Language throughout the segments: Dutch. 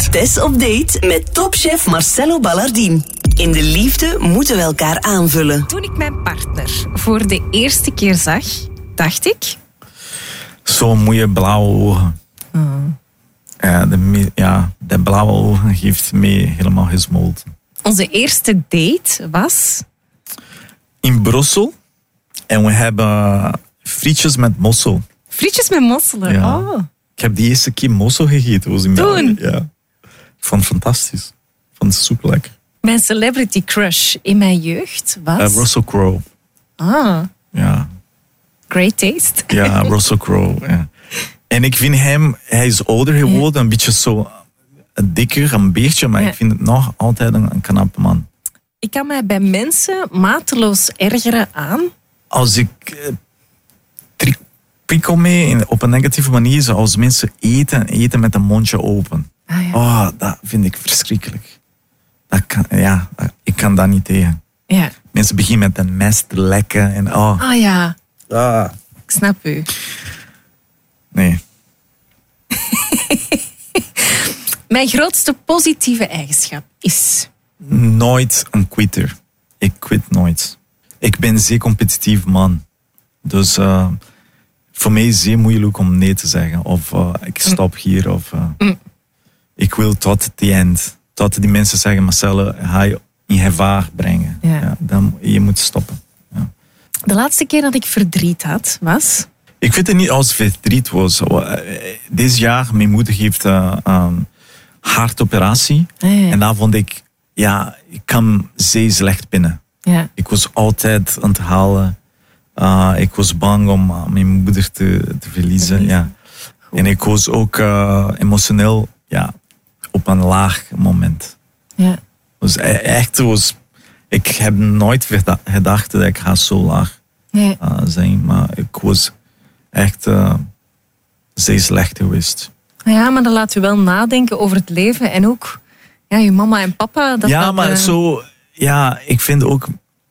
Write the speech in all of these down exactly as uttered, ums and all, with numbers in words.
Tess op date met topchef Marcelo Ballardin. In de liefde moeten we elkaar aanvullen. Toen ik mijn partner voor de eerste keer zag, dacht ik... Zo'n mooie blauwe ogen. Oh. Ja, de, ja, de blauwe ogen heeft mee helemaal gesmolten. Onze eerste date was... in Brussel. En we hebben frietjes met mossel. Frietjes met mosselen? Ja. Oh. Ik heb die eerste keer mossel gegeten. Was in Toen? België. Ja. Ik vond het fantastisch. Ik vond het super lekker. Mijn celebrity crush in mijn jeugd was... Uh, Russell Crowe. Ah. Ja. Great taste. Ja, Russell Crowe. Ja. En ik vind hem... Hij is ouder geworden. Ja. Een beetje zo... dikker, een beetje. Maar ja. Ik vind het nog altijd een, een knappe man. Ik kan mij bij mensen mateloos ergeren aan... Als ik... Uh, prikkel mee in, op een negatieve manier, zoals mensen eten en eten met een mondje open. Ah, ja. Oh, dat vind ik verschrikkelijk. Dat kan, ja, ik kan daar niet tegen. Ja. Mensen beginnen met een mes te lekken en oh. Ah ja. Ah. Ik snap u. Nee. Mijn grootste positieve eigenschap is... Nooit een quitter. Ik quit nooit. Ik ben een zeer competitief man. Dus... Uh, voor mij is het zeer moeilijk om nee te zeggen. Of uh, ik stop mm. hier. Of uh, mm. ik wil tot the end. Tot die mensen zeggen, Marcelo, ga je in gevaar brengen. Ja. Ja, dan, je moet stoppen. Ja. De laatste keer dat ik verdriet had, was... Ik vind het niet als verdriet was. Dit jaar, mijn moeder heeft uh, een hartoperatie. Ah, ja. En daar vond ik, ja, ik kwam zeer slecht binnen. Ja. Ik was altijd aan het halen. Uh, ik was bang om uh, mijn moeder te, te verliezen. Ja. En ik was ook uh, emotioneel ja, op een laag moment. Ja. Dus echt was... Ik heb nooit gedacht dat ik ga zo laag nee. uh, zijn. Maar ik was echt uh, zeer slecht geweest. Ja, maar dan laat u wel nadenken over het leven. En ook ja, je mama en papa. Dat ja, dat, maar uh... zo... Ja, ik vind ook...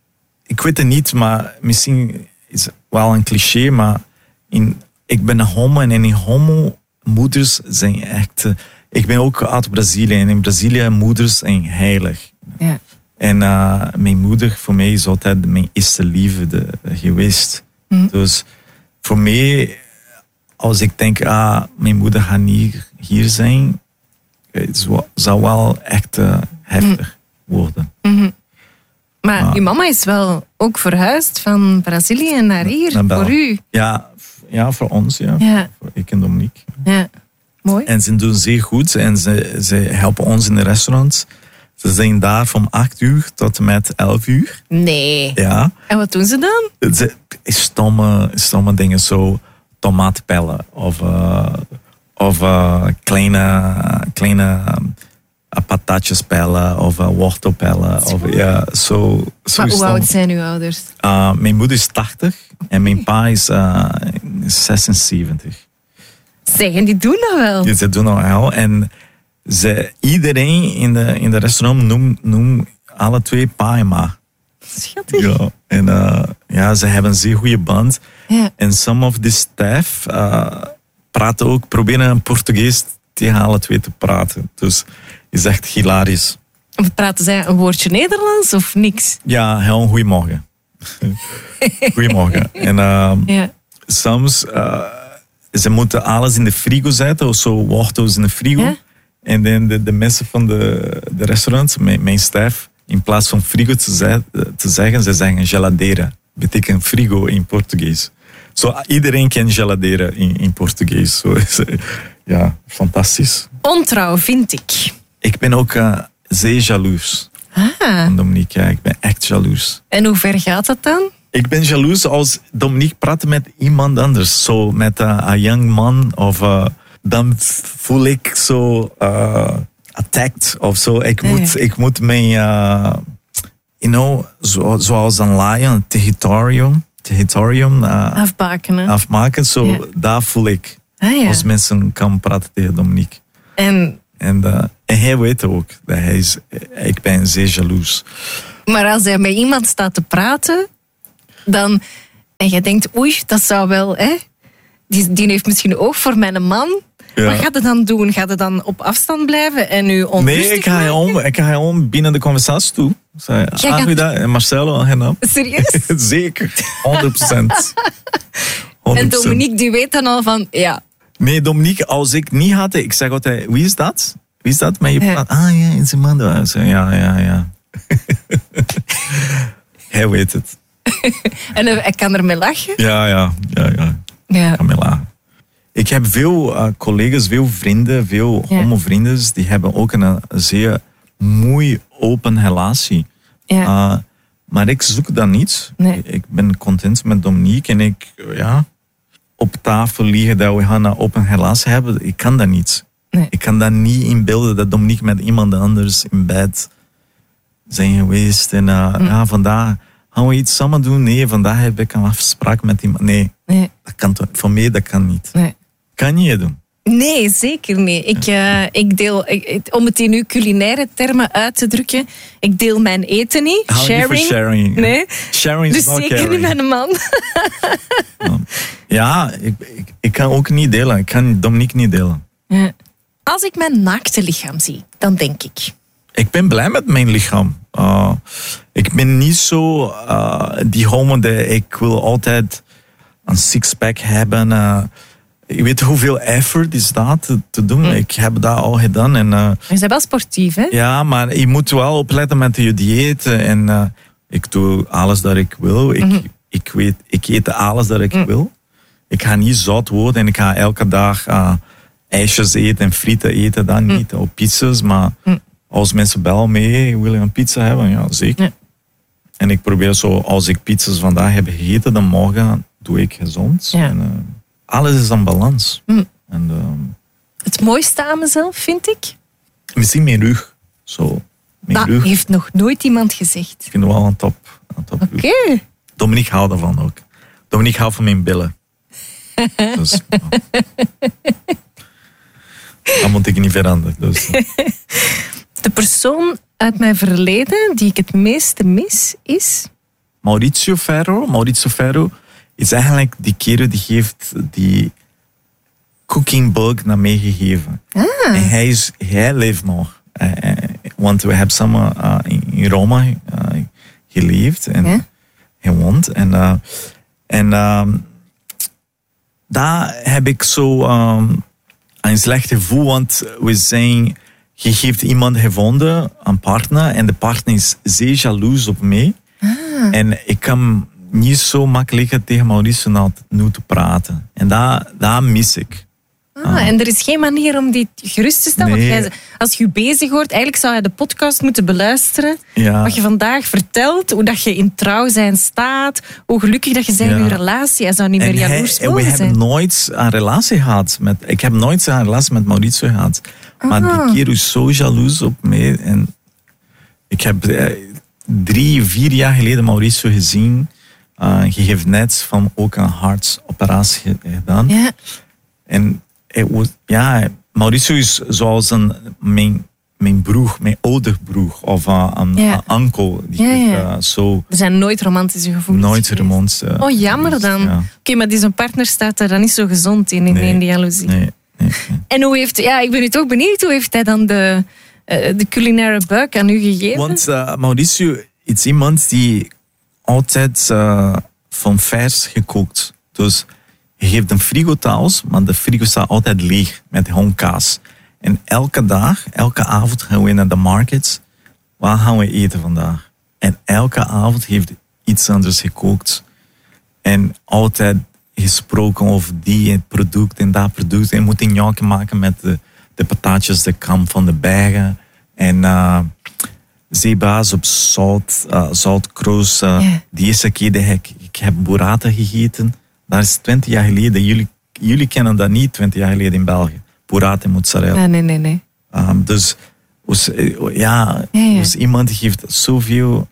Ik weet het niet, maar misschien... is wel een cliché, maar in, ik ben een homo en in homo moeders zijn echt... Uh, ik ben ook uit Brazilië en in Brazilië moeders zijn heilig. Ja. En uh, mijn moeder voor mij is altijd mijn eerste liefde geweest. Mm. Dus voor mij, als ik denk, ah, mijn moeder gaat niet hier zijn, het zou wel echt uh, heftig mm. worden. Mm-hmm. Maar ah. uw mama is wel ook verhuisd van Brazilië naar hier, naar voor u. Ja, ja, voor ons, ja. ja. Voor ik en Dominique. Ja, mooi. En ze doen zeer goed en ze, ze helpen ons in de restaurants. Ze zijn daar van acht uur tot en met elf uur. Nee. Ja. En wat doen ze dan? Ze, stomme, stomme dingen, zo tomaatpellen of, uh, of uh, kleine... kleine patatjes pellen of uh, wortelpellen. Of, ja, zo, zo maar hoe oud zijn uw ouders? Uh, mijn moeder is tachtig okay. en mijn pa is uh, zesenzeventig. Zeggen, die doen dat wel? Ja, ze doen dat wel. En ze, iedereen in de, in de restaurant noemt noem alle twee pa en ma. Schattig. Ja, en uh, ja, ze hebben een zeer goede band. Ja. En some of the staff uh, praten ook, proberen een Portugees tegen alle twee te praten. Dus is echt hilarisch. Of praten zij een woordje Nederlands of niks? Ja, heel goeiemorgen. Goeiemorgen. En uh, ja. soms, uh, ze moeten alles in de frigo zetten, of zo wortels in de frigo. Ja? En dan de, de mensen van de, de restaurants, mijn, mijn staf, in plaats van frigo te, ze, te zeggen, ze zeggen geladeira. Betekent frigo in Portugees. Zo, so, iedereen kent geladeira in, in Portugees. So, ja, fantastisch. Ontrouw vind ik. Ik ben ook uh, zeer jaloers. Ah. Van Dominique, ja, ik ben echt jaloers. En hoe ver gaat dat dan? Ik ben jaloers als Dominique praat met iemand anders. Zo met uh, een young man. Of uh, dan voel ik zo uh, attacked of zo. Ik nee. moet, ik moet mijn, uh, you know, zo, zoals een lion, een territorium, territorium uh, afbakenen. afmaken. Zo, ja. Daar voel ik. Ah, ja. Als mensen kan praten tegen Dominique. En... En, uh, en hij weet ook dat hij is, ik ben zeer jaloers. Maar als hij met iemand staat te praten, dan, en je denkt, oei, dat zou wel, hè, die, die heeft misschien oog voor mijn man. Ja. Wat gaat je dan doen? Gaat je dan op afstand blijven en u onrustig Nee, ik ga maken? om, ik ga om binnen de conversatie toe. Zei, Jij gaat- Arvida en Marcelo en Serieus? Zeker, honderd procent. En Dominique die weet dan al van, ja, Nee, Dominique, als ik niet had, ik zeg altijd, wie is dat? Wie is dat met je Ja. plaat? Ah ja, is een man. Ik zeg, ja, ja, ja. Hij weet het. en hij hij kan ermee lachen. Ja, ja, ja, ja. Ja. Camilla. Ik heb veel uh, collega's, veel vrienden, veel Ja. homo-vrienden, die hebben ook een, een zeer mooi open relatie. Ja. Uh, maar ik zoek dat niet. Nee. Ik ben content met Dominique en ik, ja, op tafel liggen dat we gaan een open relatie hebben. Ik kan dat niet. Nee. Ik kan dat niet inbeelden dat Dominique met iemand anders in bed zijn geweest. En uh, Hm. ja, vandaag gaan we iets samen doen. Nee, vandaag heb ik een afspraak met iemand. Nee, Nee, dat kan toch, voor mij dat kan niet. nee. Kan je doen? Nee, zeker niet. Ik, eh, ik deel, ik, om het in uw culinaire termen uit te drukken, ik deel mijn eten niet. Hou niet Sharing. voor sharing. Nee. Sharing is Dus not zeker caring. niet met een man. Ja, ik, ik, ik kan ook niet delen. Ik kan Dominique niet delen. Ja. Als ik mijn naakte lichaam zie, dan denk ik... Ik ben blij met mijn lichaam. Uh, ik ben niet zo uh, die homo dat ik wil altijd een sixpack hebben. Uh, je weet hoeveel effort is dat te, te doen. Mm. Ik heb dat al gedaan. En, uh, Je bent wel sportief, hè? ja, maar je moet wel opletten met je dieet. En uh, ik doe alles dat ik wil. Ik, Mm-hmm. ik, weet, ik eet alles dat ik Mm. wil. Ik ga niet zout worden en ik ga elke dag uh, ijsjes eten en frieten eten. Dat Mm. niet, of pizza's. Maar Mm. als mensen bellen mee, wil je een pizza hebben? Ja, zeker. Ja. En ik probeer zo, als ik pizza's vandaag heb gegeten, dan morgen doe ik gezond. Ja. En, uh, alles is een balans. Mm. En, uh, Het mooiste aan mezelf, vind ik... misschien mijn rug. Zo, mijn Dat rug. heeft nog nooit iemand gezegd. Ik vind het wel een top. Een top Oké. rug. Dominique houdt ervan ook. Dominique houdt van mijn billen. Dus, ja. Dat moet ik niet veranderen. Dus, uh. De persoon uit mijn verleden die ik het meeste mis, is... Maurizio Ferro. Maurizio Ferro is eigenlijk die kerel die heeft die cooking book naar mij gegeven. Ah. En hij, is, hij leeft nog. Uh, uh, want we hebben samen uh, in, in Roma uh, geleefd en Ja. gewoond. En, uh, en um, daar heb ik zo um, een slecht gevoel, want we zijn... Je geeft iemand gevonden, een partner, en de partner is zeer jaloers op mij. Ah. En ik kan niet zo makkelijk tegen Mauricio nou nu te praten. En daar, daar mis ik. Ah, en er is geen manier om die gerust te stellen? Nee. Want jij, als je je bezig hoort, eigenlijk zou je de podcast moeten beluisteren. Ja. Wat je vandaag vertelt, hoe dat je in trouw zijn staat, hoe gelukkig dat je bent in Ja. je relatie. Hij zou niet meer En hij- jaloers en we mogen hebben zijn. nooit een relatie gehad. Met, ik heb nooit een relatie met Mauricio gehad. Maar Ah. die kerel is zo jaloers op mij. En ik heb eh, drie, vier jaar geleden Mauricio gezien. Uh, hij heeft net van ook een hartoperatie ge- gedaan. Ja. En het was, ja, Mauricio is zoals een, mijn, mijn broer, mijn ouder broer. Of uh, een, Ja. een onkel. Die Ja, heeft, ja. uh, zo Er zijn nooit romantische gevoelens nooit geweest. remons. uh, Oh, jammer geweest, dan. ja. Oké, maar die zo'n partner staat er dan niet zo gezond in, in, Nee. in die jaloezie. Nee, nee, nee. En hoe heeft... Ja, ik ben nu toch benieuwd, hoe heeft hij dan de, eh, de culinaire buik aan u gegeven? Want uh, Mauricio is iemand die altijd uh, van vers gekookt. Dus je geeft een frigo thuis, maar de frigo staat altijd leeg met gewoon kaas. En elke dag, elke avond gaan we naar de market. Waar gaan we eten vandaag? En elke avond heeft iets anders gekookt. En altijd gesproken over die product en dat product. En moet een gnocchi maken met de, de patatjes, de kam van de bergen. En uh, zeebaas op zout, uh, zoutkroos. Uh, Ja. De eerste keer dat ik, ik heb burrata gegeten, dat is twintig jaar geleden. Jullie, jullie kennen dat niet, twintig jaar geleden in België. Burrata en mozzarella. Nee, nee, nee. nee. Um, dus was, eh, ja, Ja, ja. was iemand die heeft zoveel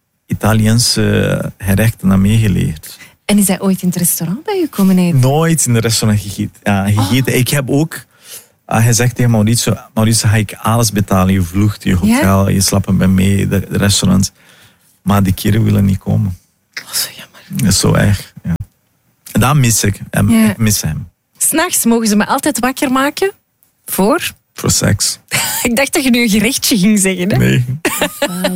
Italiaanse gerechten naar mij geleerd. En is hij ooit in het restaurant bij u komen eten? Nooit in een restaurant gegeten. Ja, gegeten. Ik heb ook, uh, hij zegt tegen Mauricio, Mauricio, ga ik alles betalen. Je vlucht, je hotel, je slaapt bij mij, de, de restaurant. Maar die keren willen niet komen. Oh, zo jammer. Dat is zo erg. Ja. En dat mis ik. Hem, Ja. Ik mis hem. S'nachts mogen ze me altijd wakker maken Voor? Voor seks. Ik dacht dat je nu een gerechtje ging zeggen. Hè? Nee.